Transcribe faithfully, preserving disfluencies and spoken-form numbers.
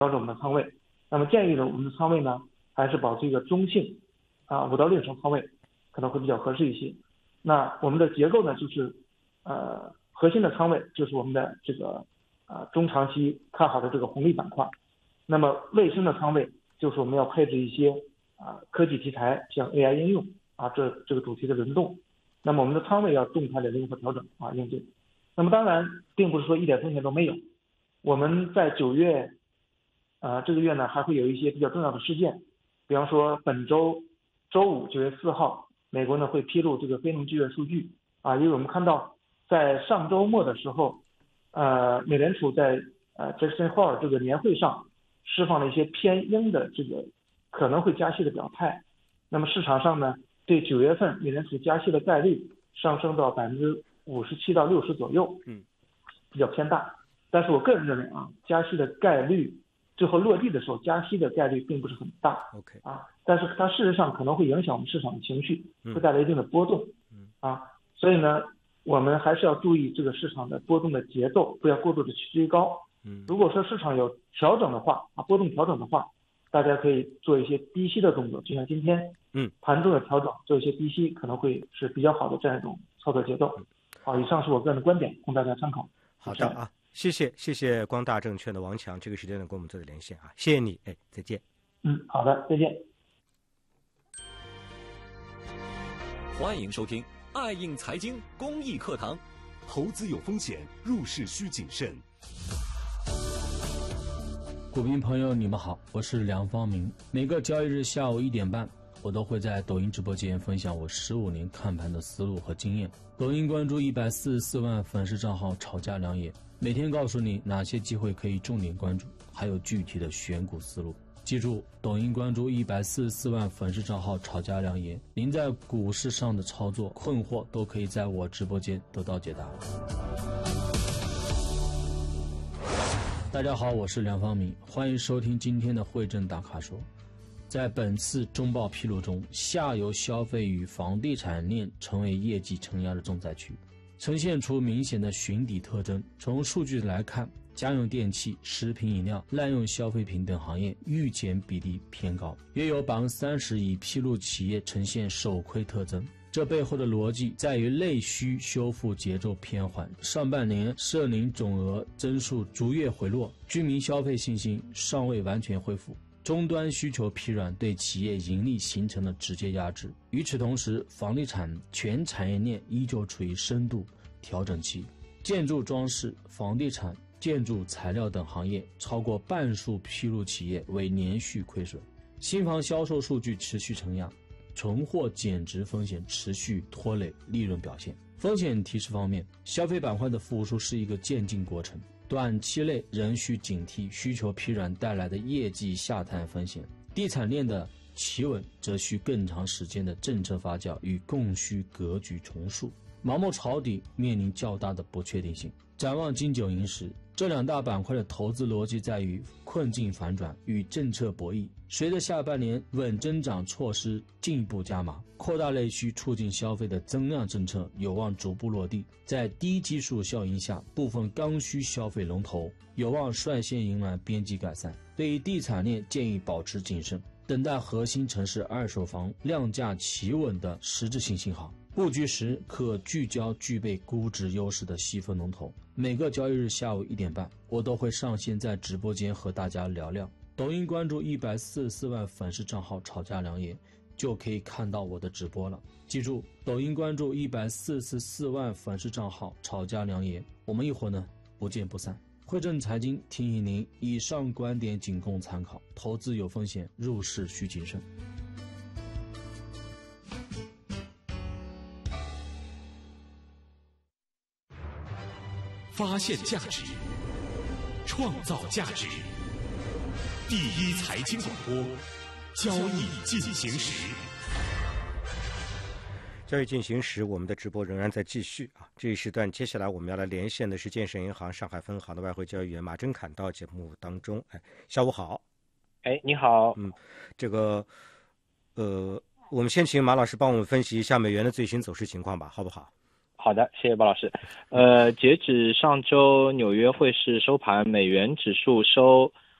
调整我们的仓位。那么建议的我们的仓位呢，还是保持一个中性啊，五到六成仓位可能会比较合适一些。那我们的结构呢，就是呃核心的仓位就是我们的这个呃中长期看好的这个红利板块。那么卫生的仓位就是我们要配置一些啊、呃、科技题材，像 A I 应用啊这这个主题的轮动。那么我们的仓位要动态的灵活调整啊应对。那么当然并不是说一点风险都没有，我们在九月呃这个月呢还会有一些比较重要的事件，比方说本周周五九月四号，美国呢会披露这个非农就业数据啊，因为我们看到在上周末的时候，呃美联储在呃 Jackson Hole 这个年会上释放了一些偏鹰的这个可能会加息的表态。那么市场上呢对九月份美联储加息的概率上升到百分之五十七到六十左右， 嗯， 比较偏大。但是我个人认为啊，加息的概率最后落地的时候，加息的概率并不是很大。 OK 啊，但是它事实上可能会影响我们市场的情绪，会带来一定的波动。 嗯啊，所以呢，我们还是要注意这个市场的波动的节奏，不要过度的去追高。 嗯， 如果说市场有调整的话，啊，波动调整的话，大家可以做一些低吸的动作，就像今天， 嗯， 盘中的调整，做一些低吸，可能会是比较好的这样一种操作节奏。好，以上是我个人的观点，供大家参考。 好的啊，谢谢谢谢光大证券的王强，这个时间呢跟我们做的连线啊，谢谢你，哎，再见。 嗯，好的，再见。 欢迎收听爱映财经公益课堂。 投资有风险，入市需谨慎。 股民朋友，你们好，我是梁方明。每个交易日下午一点半，我都会在抖音直播间分享我十五年看盘的思路和经验。抖音关注一百四十四万粉丝账号炒家良野，每天告诉你哪些机会可以重点关注，还有具体的选股思路。记住，抖音关注一百四十四万粉丝账号炒家良野，您在股市上的操作困惑都可以在我直播间得到解答。大家好，我是梁方明，欢迎收听今天的汇证大咖说。在本次中报披露中，下游消费与房地产链成为业绩承压的重灾区，呈现出明显的寻底特征。从数据来看，家用电器、食品饮料、耐用消费品等行业预减比例偏高，约有 百分之三十 已披露企业呈现首亏特征。这背后的逻辑在于内需修复节奏偏缓，上半年社零总额增速逐月回落，居民消费信心尚未完全恢复，终端需求疲软对企业盈利形成了直接压制。与此同时，房地产全产业链依旧处于深度调整期，建筑装饰、房地产、建筑材料等行业超过半数披露企业为连续亏损，新房销售数据持续承压，存货减值风险持续拖累利润表现。风险提示方面，消费板块的复苏是一个渐进过程，短期内仍需警惕需求疲软带来的业绩下探风险。地产链的企稳则需更长时间的政策发酵与供需格局重塑，盲目抄底面临较大的不确定性。展望金九银十，这两大板块的投资逻辑在于困境反转与政策博弈。随着下半年稳增长措施进一步加码，扩大内需促进消费的增量政策有望逐步落地。在低基数效应下，部分刚需消费龙头有望率先迎来边际改善。对于地产链建议保持谨慎，等待核心城市二手房量价企稳的实质性信号。布局时可聚焦具备估值优势的细分龙头。每个交易日下午一点半，我都会上线在直播间和大家聊聊。抖音关注一百四十四万粉丝账号炒家良野，就可以看到我的直播了。记住，抖音关注一百四十四万粉丝账号炒家良野，我们一会儿呢不见不散。汇证财经提醒您，以上观点仅供参考，投资有风险，入市需谨慎。 发现价值，创造价值。第一财经广播，交易进行时。 交易进行时，我们的直播仍然在继续啊。这一时段，接下来我们要来连线的是建设银行上海分行的外汇交易员马真侃到节目当中。哎，下午好。 哎，你好。 嗯，这个，呃，我们先请马老师帮我们分析一下美元的最新走势情况吧，好不好？ 好的，谢谢包老师。呃，截止上周纽约汇市收盘，美元指数收